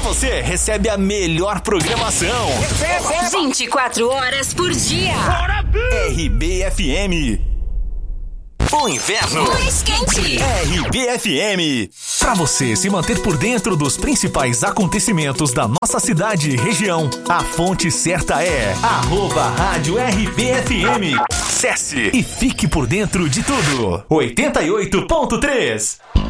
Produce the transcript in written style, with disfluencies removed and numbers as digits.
você recebe a melhor programação. 24 horas por dia. RBFM. O inverno mais quente. RBFM. Para você se manter por dentro dos principais acontecimentos da nossa cidade e região, a fonte certa é @Rádio RBFM. Acesse e fique por dentro de tudo. 88.3.